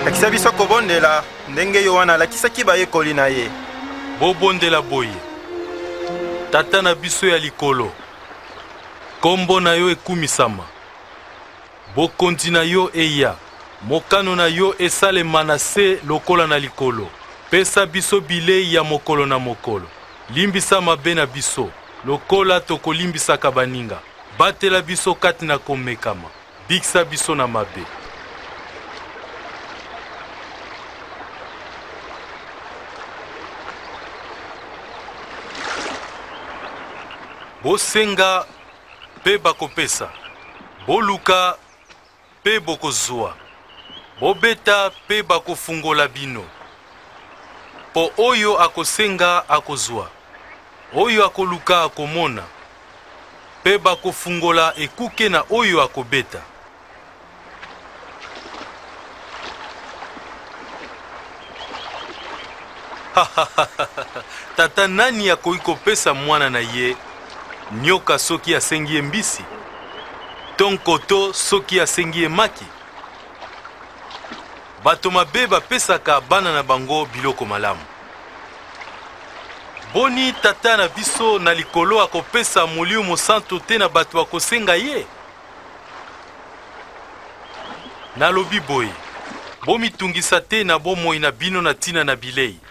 lakisa biso kobondela ndenge yo wana alakisaki bayekoli na ye. Bobondela boye tata na biso ya likolo, kombo na yo ekumisama, bokonzi na yo eya, mokano na yo esalema na se lokola na likolo. Pesa biso bilei ya mokolo na mokolo, limbisa mabe na biso lokola tokolimbisaka baninga, batela biso kati na komekama, bikisa biso na mabe. Bosenga pe bakopesa, boluka pe bokozwa, bobeta pe bakofungola bino. Po oyo akosenga akozwa, oyo akoluka akomona, pe bakofungola ekuke na oyo akobeta. Tata nani akoki kopesa mwana na ye nyoka soki asengi ye mbisi, tonkoto soki asengi ye maki? Bato mabe bapesaka bana na bango biloko malamu. Boni tata na biso na likolo akopesa Molimo Santo te na bato akosenga ye? Nalobi boye, bomitungisa te na bomoi na bino na tina na bilei.